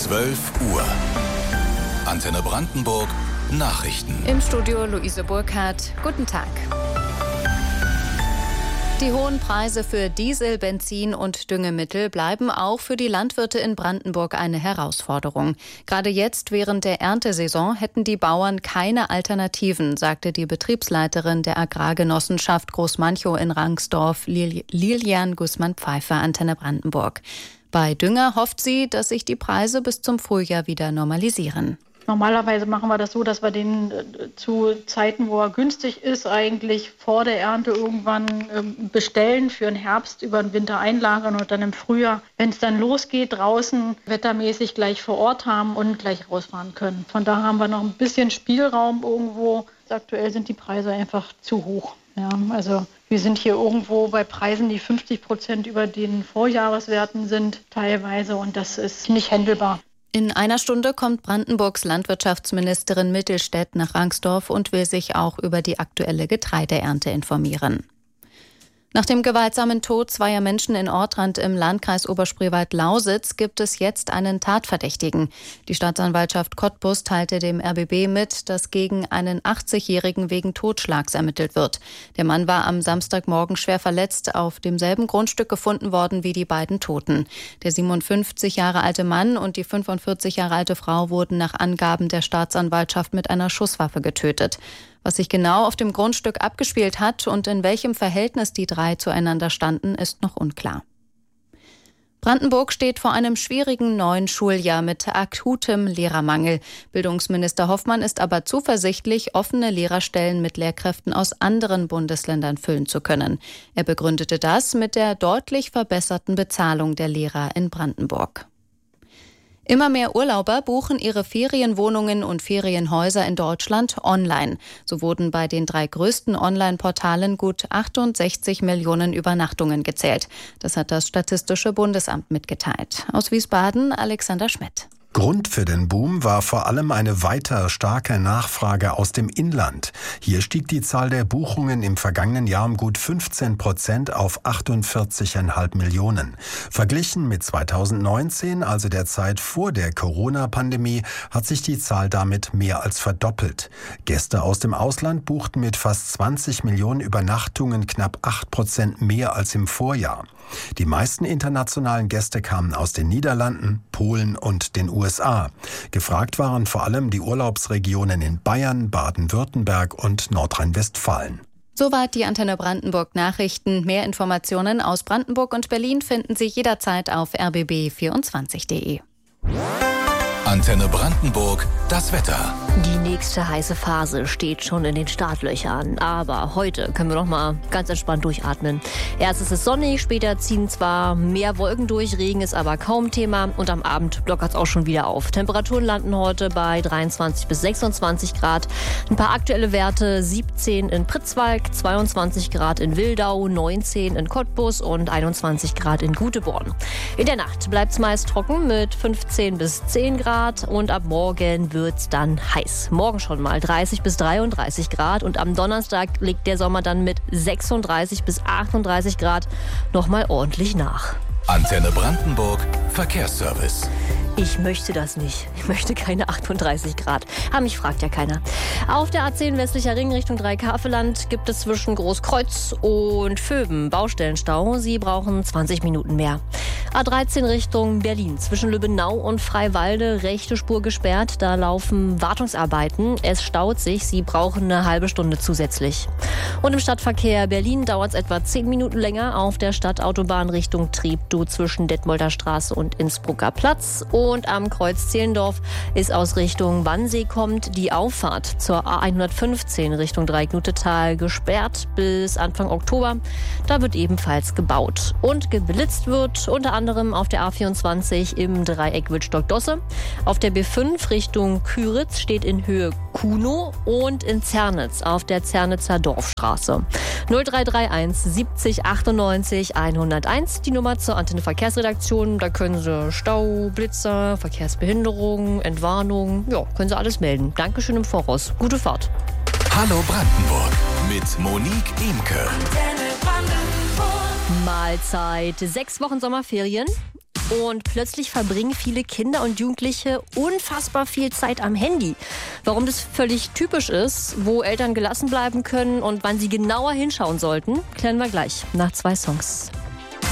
12 Uhr. Antenne Brandenburg Nachrichten. Im Studio Luise Burkhardt. Guten Tag. Die hohen Preise für Diesel, Benzin und Düngemittel bleiben auch für die Landwirte in Brandenburg eine Herausforderung. Gerade jetzt während der Erntesaison hätten die Bauern keine Alternativen, sagte die Betriebsleiterin der Agrargenossenschaft Großmanchow in Rangsdorf, Lilian Gußmann-Pfeiffer, Antenne Brandenburg. Bei Dünger hofft sie, dass sich die Preise bis zum Frühjahr wieder normalisieren. Normalerweise machen wir das so, dass wir den zu Zeiten, wo er günstig ist, eigentlich vor der Ernte irgendwann bestellen, für den Herbst über den Winter einlagern und dann im Frühjahr, wenn es dann losgeht, draußen wettermäßig gleich vor Ort haben und gleich rausfahren können. Von daher haben wir noch ein bisschen Spielraum irgendwo. Aktuell sind die Preise einfach zu hoch. Ja, also wir sind hier irgendwo bei Preisen, die 50% über den Vorjahreswerten sind teilweise, und das ist nicht händelbar. In einer Stunde kommt Brandenburgs Landwirtschaftsministerin Mittelstädt nach Rangsdorf und will sich auch über die aktuelle Getreideernte informieren. Nach dem gewaltsamen Tod zweier Menschen in Ortrand im Landkreis Oberspreewald-Lausitz gibt es jetzt einen Tatverdächtigen. Die Staatsanwaltschaft Cottbus teilte dem RBB mit, dass gegen einen 80-Jährigen wegen Totschlags ermittelt wird. Der Mann war am Samstagmorgen schwer verletzt auf demselben Grundstück gefunden worden wie die beiden Toten. Der 57 Jahre alte Mann und die 45 Jahre alte Frau wurden nach Angaben der Staatsanwaltschaft mit einer Schusswaffe getötet. Was sich genau auf dem Grundstück abgespielt hat und in welchem Verhältnis die drei zueinander standen, ist noch unklar. Brandenburg steht vor einem schwierigen neuen Schuljahr mit akutem Lehrermangel. Bildungsminister Hoffmann ist aber zuversichtlich, offene Lehrerstellen mit Lehrkräften aus anderen Bundesländern füllen zu können. Er begründete das mit der deutlich verbesserten Bezahlung der Lehrer in Brandenburg. Immer mehr Urlauber buchen ihre Ferienwohnungen und Ferienhäuser in Deutschland online. So wurden bei den 3 größten Online-Portalen gut 68 Millionen Übernachtungen gezählt. Das hat das Statistische Bundesamt mitgeteilt. Aus Wiesbaden Alexander Schmidt. Grund für den Boom war vor allem eine weiter starke Nachfrage aus dem Inland. Hier stieg die Zahl der Buchungen im vergangenen Jahr um gut 15% auf 48,5 Millionen. Verglichen mit 2019, also der Zeit vor der Corona-Pandemie, hat sich die Zahl damit mehr als verdoppelt. Gäste aus dem Ausland buchten mit fast 20 Millionen Übernachtungen knapp 8% mehr als im Vorjahr. Die meisten internationalen Gäste kamen aus den Niederlanden, Polen und den USA. Gefragt waren vor allem die Urlaubsregionen in Bayern, Baden-Württemberg und Nordrhein-Westfalen. Soweit die Antenne Brandenburg Nachrichten. Mehr Informationen aus Brandenburg und Berlin finden Sie jederzeit auf rbb24.de. Antenne Brandenburg, das Wetter. Die nächste heiße Phase steht schon in den Startlöchern. Aber heute können wir noch mal ganz entspannt durchatmen. Erst ist es sonnig, später ziehen zwar mehr Wolken durch, Regen ist aber kaum Thema. Und am Abend lockert es auch schon wieder auf. Temperaturen landen heute bei 23 bis 26 Grad. Ein paar aktuelle Werte: 17 in Pritzwalk, 22 Grad in Wildau, 19 in Cottbus und 21 Grad in Güteborn. In der Nacht bleibt es meist trocken mit 15 bis 10 Grad. Und ab morgen wird's dann heiß. Morgen schon mal 30 bis 33 Grad und am Donnerstag legt der Sommer dann mit 36 bis 38 Grad nochmal ordentlich nach. Antenne Brandenburg Verkehrsservice. Ich möchte das nicht. Ich möchte keine 38 Grad. Aber mich fragt ja keiner. Auf der A10 westlicher Ring Richtung Dreikafelland gibt es zwischen Großkreuz und Vöben Baustellenstau. Sie brauchen 20 Minuten mehr. A13 Richtung Berlin zwischen Lübbenau und Freiwalde, rechte Spur gesperrt. Da laufen Wartungsarbeiten. Es staut sich. Sie brauchen eine halbe Stunde zusätzlich. Und im Stadtverkehr Berlin dauert es etwa 10 Minuten länger auf der Stadtautobahn Richtung Treptow zwischen Detmolder Straße und Innsbrucker Platz. Und am Kreuz Zehlendorf ist aus Richtung Wannsee kommt die Auffahrt zur A115 Richtung Dreiecknutetal gesperrt bis Anfang Oktober. Da wird ebenfalls gebaut. Und geblitzt wird unter anderem auf der A24 im Dreieck Wittstock-Dosse. Auf der B5 Richtung Küritz steht in Höhe Kuno und in Zernitz auf der Zernitzer Dorfstraße. 0331 70 98 101, die Nummer zur Antenne Verkehrsredaktion. Da können Sie Stau, Blitzer, Verkehrsbehinderung, Entwarnung, ja, können Sie alles melden. Dankeschön im Voraus. Gute Fahrt. Hallo Brandenburg mit Monique Imke. Mahlzeit. 6 Wochen Sommerferien. Und plötzlich verbringen viele Kinder und Jugendliche unfassbar viel Zeit am Handy. Warum das völlig typisch ist, wo Eltern gelassen bleiben können und wann sie genauer hinschauen sollten, klären wir gleich nach 2 Songs.